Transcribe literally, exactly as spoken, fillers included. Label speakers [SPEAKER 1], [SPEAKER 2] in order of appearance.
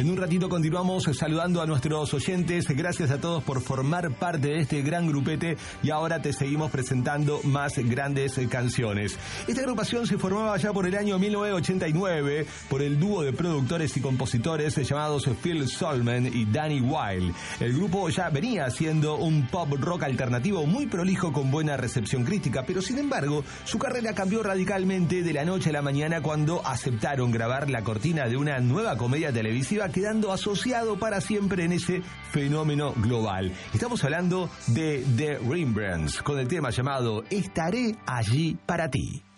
[SPEAKER 1] En un ratito continuamos saludando a nuestros oyentes. Gracias a todos por formar parte de este gran grupete y ahora te seguimos presentando más grandes canciones. Esta agrupación se formaba ya por el año mil novecientos ochenta y nueve por el dúo de productores y compositores llamados Phil Solman y Danny Wilde. El grupo ya venía haciendo un pop rock alternativo muy prolijo con buena recepción crítica, pero sin embargo su carrera cambió radicalmente de la noche a la mañana cuando aceptaron grabar la cortina de una nueva comedia televisiva, quedando asociado para siempre en ese fenómeno global. Estamos hablando de The Rembrandts con el tema llamado Estaré allí para ti.